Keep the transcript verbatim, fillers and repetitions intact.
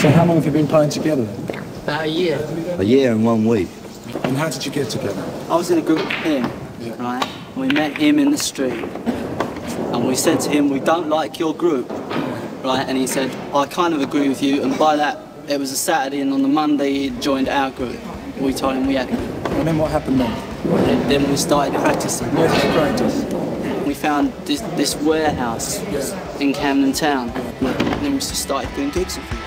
So how long have you been playing together then? About a year. A year and one week. And how did you get together? I was in a group with him, Yeah. right? We met him in the street, and we said to him, we don't like your group, right? And he said, I kind of agree with you, and by that, it was a Saturday, and on the Monday, he joined our group. We told him we had a group. And then what happened then? And then we started practicing. Where did you practice? We found this, this warehouse in Camden Town, and then we just started doing gigs with him.